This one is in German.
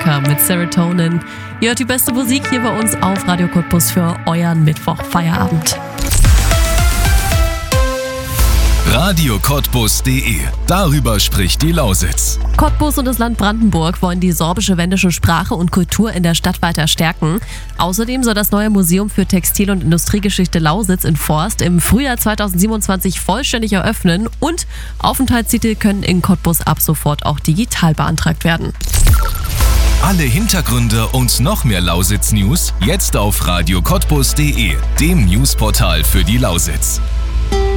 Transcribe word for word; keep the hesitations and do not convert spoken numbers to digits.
Walker mit Serotonin. Ihr hört die beste Musik hier bei uns auf Radio Cottbus für euren Mittwoch-Feierabend. radio cottbus punkt de. Darüber spricht die Lausitz. Cottbus und das Land Brandenburg wollen die sorbische-wendische Sprache und Kultur in der Stadt weiter stärken. Außerdem soll das neue Museum für Textil- und Industriegeschichte Lausitz in Forst im Frühjahr zweitausendsiebenundzwanzig vollständig eröffnen und Aufenthaltstitel können in Cottbus ab sofort auch digital beantragt werden. Alle Hintergründe und noch mehr Lausitz-News jetzt auf radio cottbus punkt de, dem Newsportal für die Lausitz.